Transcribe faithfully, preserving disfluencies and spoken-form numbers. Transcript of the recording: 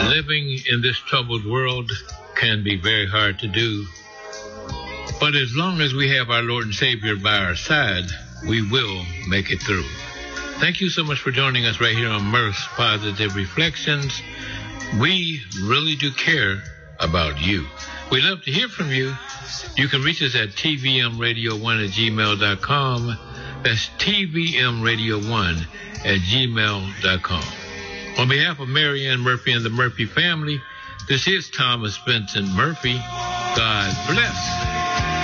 Living in this troubled world can be very hard to do. But as long as we have our Lord and Savior by our side, we will make it through. Thank you so much for joining us right here on Murph's Positive Reflections. We really do care about you. We love to hear from you. You can reach us at T V M radio one at gmail dot com. That's T V M radio one at gmail dot com. On behalf of Marianne Murphy and the Murphy family, this is Thomas Benson Murphy. God bless.